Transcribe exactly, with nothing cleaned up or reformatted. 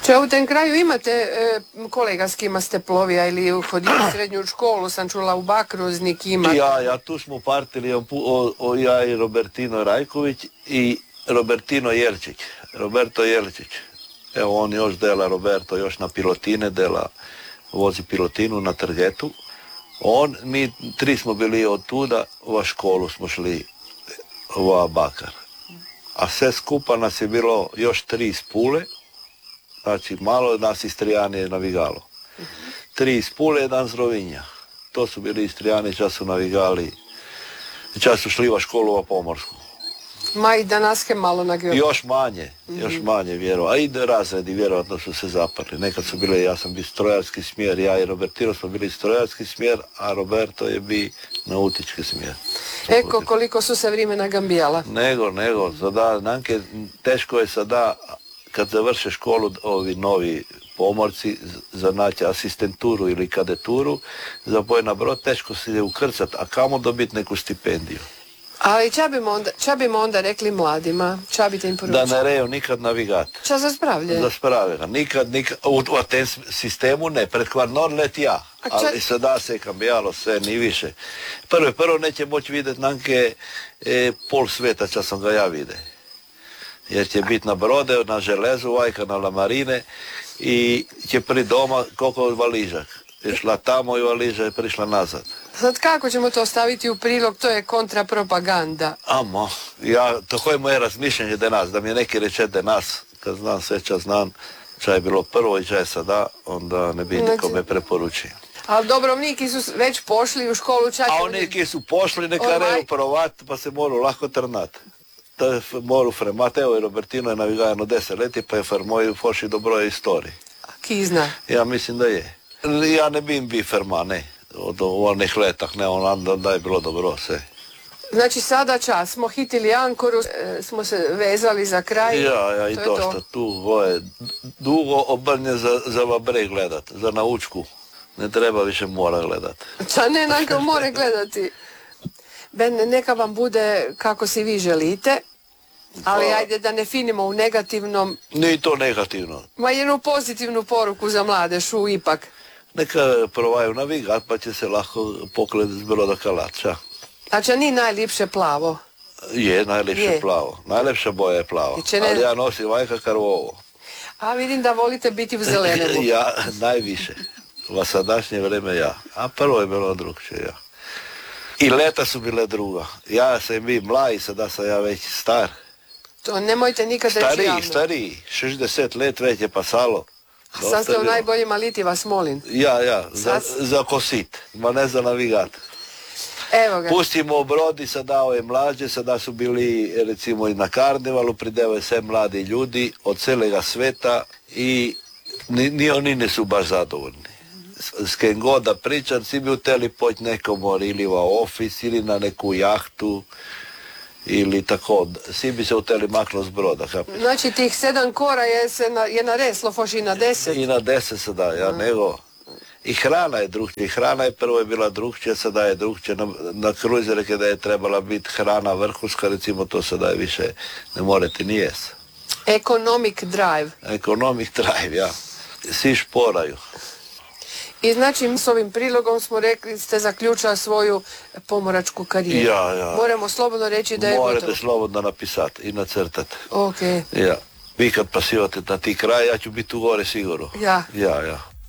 Če u tem kraju imate e, kolega s kima ste plovija ili hodili u srednju školu, sam čula u Bakruznik ima. Ja, ja, tu smo partili o, o, o ja i Robertino Rajković i Robertino Jelčić. Roberto Jelčić. Evo on još dela, Roberto još na pilotine dela, vozi pilotinu na Trgetu. On, mi tri smo bili od tuda, u školu smo šli u Bakar. A sve skupa nas je bilo još tri iz Pule, znači malo nas Istrijani je navigalo. Tri iz Pule, jedan z Rovinja. To su bili Istrijani, čas su navigali, čas su šli u školu u Pomorsku. Ma i danas je malo nagio. Još manje, još manje vjero. A i razredi vjerojatno su se zaparli. Nekad su bile, ja sam bio strojarski smjer, ja i Robertino smo bili strojarski smjer, a Roberto je bi nautički smjer. Eko, koliko su se vremena gambijala. Nego, nego, sada, nanke, teško je sada, kad završe školu ovi novi pomorci, za naći asistenturu ili kadeturu, za boj na brod, teško se je ukrcat, a kamo dobiti neku stipendiju. Ali ča bimo onda, ča bimo onda rekli mladima? Ča biste im poručili? Da ne reju nikad navigat. Ča za spravlje? Za spravlje. Nikad, nikad, u, u tem sistemu ne, pred Kvarnor let ja. Ča... Ali sada se kambijalo sve, ni više. Prvo, prvo neće moći vidjeti nanke e, pol sveta, ča sam ga ja vide. Jer će biti na brode, na železu, vajka na lamarine i će pri doma koliko valižak. Je šla tamo i valiža je prišla nazad. Sad kako ćemo to staviti u prilog, to je kontrapropaganda. Amo, ja, to je moje razmišljanje de nas, da mi je neki reče de nas, kad znam sve čas znam, ča je bilo prvo i ča je sada, onda ne bi znači... nikome preporučio. Ali Dobrovniki su već pošli u školu, ča će... A oni ki su pošli, neka ovaj... reju provat, pa se moru lako trnat. To je moru fremat, evo i Robertino je navigajano deset leti, pa je farmoju pošli dobro istoriji. A ki zna? Ja mislim da je. Ja ne bim bi ferma, ne. Od onih letah, ne, onda da je bilo dobro sve. Znači sada čas, smo hitili ankoru, e, smo se vezali za kraj. Ja, ja, i to dosta. To. Tu voje dugo obrnje za, za vabre gledat, za naučku. Ne treba više mora gledat. Ča ne, nanka more gledati. Ben, neka vam bude kako si vi želite, ali pa, ajde da ne finimo u negativnom. Nije to negativno. Ma jednu pozitivnu poruku za mladešu ipak. Neka provaju navigat, pa će se lahko pokledati s broda Kalača. Znači, nije najljepše plavo? Je, najljepše je. Plavo. Najljepša boja je plava. Ne... Ali ja nosim vajka karvovo. A vidim da volite biti u zelenemu. Ja, najviše. U sadašnje vreme ja. A prvo je bilo drugčije, ja. I leta su bile druga. Ja sam bio mlad i sada sam ja već star. To nemojte nikad reći stariji, javno. Stariji, šezdeset let već je pasalo. A sad ste u najboljim aliti, vas molim. Ja, ja, za, za kosit, ma ne za navigat. Evo ga. Pustimo brod i sada ove mlađe, sada su bili recimo i na karnevalu, pridevaju sve mladi ljudi od celega sveta i ni, ni oni ne su baš zadovoljni. S kim god da pričam, svi bi uteli poći nekom ili u ofis ili na neku jahtu ili tako, svi bi se uteli maknuti s broda. Kapiš? Znači tih sedam kora je, se na, je nareslo foš i na deset? I na deset sada, ja, nego. I hrana je drugčija, i hrana je prvo je bila drugčija, sada je drugčija. Na, na kruzere kada je trebala biti hrana vrhunska, recimo to sada je više ne morate ni jes. Economic drive. Economic drive, ja. Svi šporaju. I znači s ovim prilogom smo rekli, ste zaključali svoju pomoračku karijeru. Ja, ja. Moramo slobodno reći da je Morate gotovo. Morate slobodno napisati i nacrtati. Ok. Ja. Vi kad pasivate na ti kraj, ja ću biti u gore sigurno. Ja. Ja, ja.